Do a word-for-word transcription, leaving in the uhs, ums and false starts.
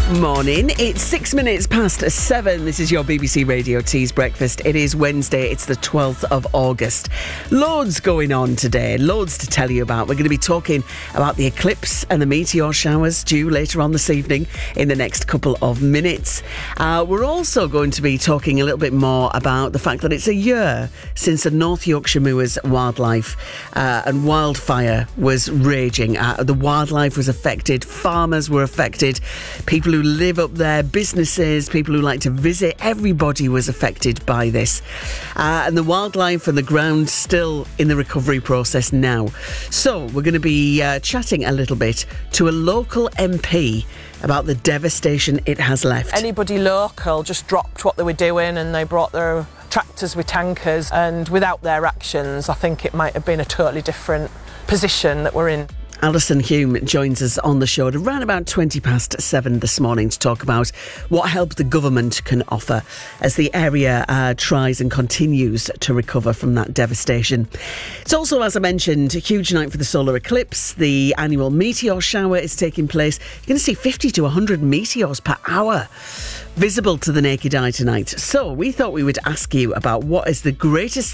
Morning. It's six minutes past seven. This is your B B C Radio Tees Breakfast. It is Wednesday. It's the twelfth of August. Loads going on today. Loads to tell you about. We're going to be talking about the eclipse and the meteor showers due later on this evening in the next couple of minutes. Uh, we're also going to be talking a little bit more about the fact that it's a year since the North Yorkshire Moors wildlife uh, and wildfire was raging. Uh, the wildlife was affected. Farmers were affected. People who live up there, businesses, people who like to visit, everybody was affected by this. Uh, and the wildlife and the ground still in the recovery process now. So we're going to be uh, chatting a little bit to a local M P about the devastation it has left. Anybody local just dropped what they were doing and they brought their tractors with tankers, and without their actions I think it might have been a totally different position that we're in. Alison Hume joins us on the show at around about twenty past seven this morning to talk about what help the government can offer as the area uh, tries and continues to recover from that devastation. It's also, as I mentioned, a huge night for the solar eclipse. The annual meteor shower is taking place. You're going to see fifty to one hundred meteors per hour visible to the naked eye tonight. So we thought we would ask you about what is the greatest